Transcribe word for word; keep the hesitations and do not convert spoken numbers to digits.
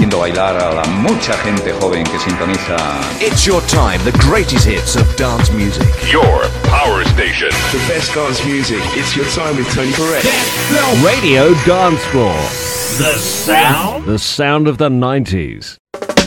haciendo bailar a la mucha gente joven que sintoniza. It's your time, the greatest hits of dance music. Your power station. The best dance music. It's your time with Tony Barrett. Radio Dance Floor. The sound? The sound of the nineties.